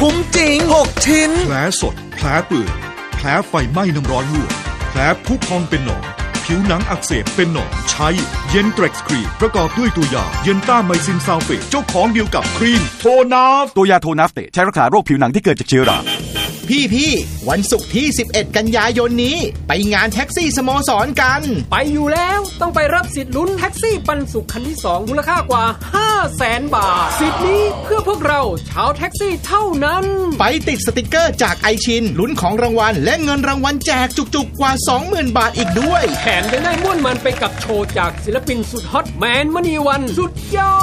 คุ้มจริง6ชิ้นแผลสดแผลเปื่อยแผลไฟไหม้น้ำร้อนลวกแผลพุพองเป็นหนองผิวหนังอักเสบเป็นหนองใช้เย็นเทร็กซ์ครีมประกอบด้วยตัวยาเย็นต้าไมซินซัลเฟตเจ้าของเดียวกับครีมโทนาฟตัวยาโทนาฟเตใช้รักษาโรคผิวหนังที่เกิดจากเชื้อราพี่วันศุกร์ที่11กันยายนนี้ไปงานแท็กซี่สโมสรกันไปอยู่แล้วต้องไปรับสิทธิ์ลุ้นแท็กซี่ปันสุขคันที่2มูลค่ากว่า 500,000 บาทสิทธิ์นี้เพื่อพวกเราชาวแท็กซี่เท่านั้นไปติดสติกเกอร์จากไอชินลุ้นของรางวัลและเงินรางวัลแจกจุกๆกว่า 20,000 บาทอีกด้วยแถมยังได้ม่วนมันไปกับโชว์จากศิลปินสุดฮอตแมนมณีวันสุดยอด